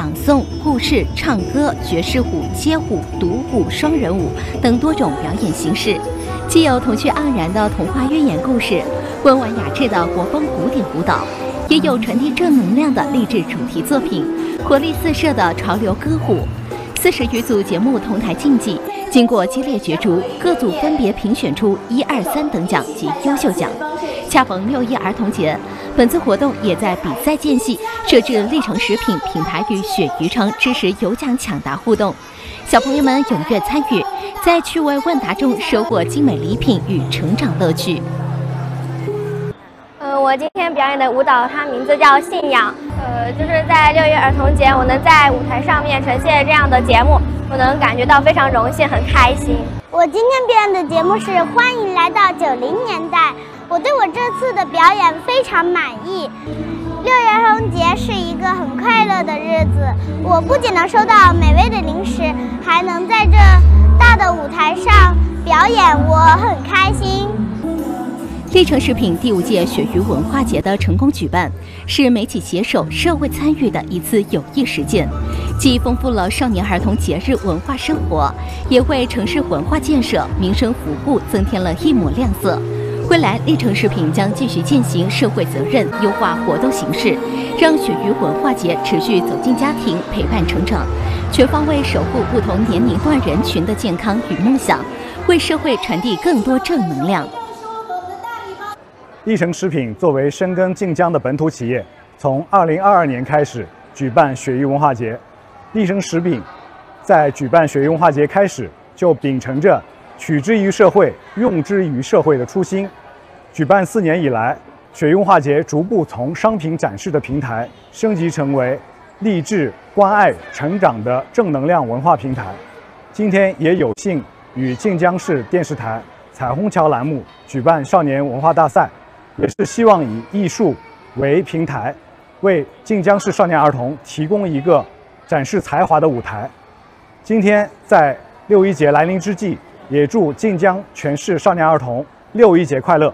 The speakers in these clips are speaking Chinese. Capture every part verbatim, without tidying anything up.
朗诵、故事、唱歌、爵士舞、街舞、独舞、双人舞等多种表演形式，既有童趣盎然的童话寓言故事，温婉雅致的国风古典舞蹈，也有传递正能量的励志主题作品，活力四射的潮流歌舞。四十余组节目同台竞技，经过激烈角逐，各组分别评选出一二三等奖及优秀奖。恰逢六一儿童节，本次活动也在比赛间隙设置历程食品品牌与鳕鱼城支持有奖抢答互动，小朋友们踊跃参与，在趣味问答中收获精美礼品与成长乐趣。 呃，我今天表演的舞蹈，它名字叫《信仰》。呃，就是在六一儿童节，我能在舞台上面呈现这样的节目，我能感觉到非常荣幸，很开心。 我今天表演的节目是《欢迎来到九零年代》，我对我这次的表演非常满意。六一儿童节是一个很快乐的日子，我不仅能收到美味的零食，还能在这大的舞台上表演，我很开心。 历程食品第五届鳕鱼文化节的成功举办，是媒体携手、社会参与的一次有益实践，既丰富了少年儿童节日文化生活，也为城市文化建设、民生服务增添了一抹亮色。未来，历程食品将继续践行社会责任，优化活动形式，让鳕鱼文化节持续走进家庭，陪伴成长，全方位守护不同年龄段人群的健康与梦想，为社会传递更多正能量。 历程食品作为深耕晋江的本土企业，从二零二二年开始举办鳕鱼文化节。历程食品在举办鳕鱼文化节开始就秉承着取之于社会、用之于社会的初心。举办四年以来，鳕鱼文化节逐步从商品展示的平台升级成为励志、关爱、成长的正能量文化平台。今天也有幸与晋江市电视台彩虹桥栏目举办少年文化大赛，也是希望以艺术为平台，为晋江市少年儿童提供一个展示才华的舞台。今天在六一节来临之际，也祝晋江全市少年儿童六一节快乐。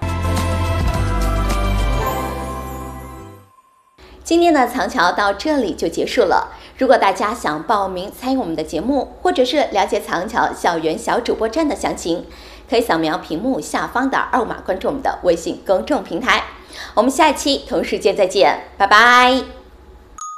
今天的藏桥到这里就结束了。如果大家想报名参与我们的节目，或者是了解藏桥校园小主播站的详情，可以扫描屏幕下方的二维码关注我们的微信公众平台。我们下一期同时间再见，拜拜。